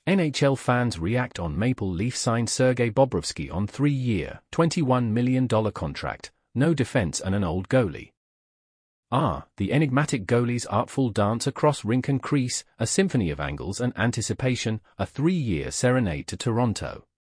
NHL fans react on Maple Leaf sign Sergei Bobrovsky on 3-year, $21 million contract, no defense and an old goalie. The enigmatic goalie's artful dance across rink and crease, a symphony of angles and anticipation, a 3-year serenade to Toronto.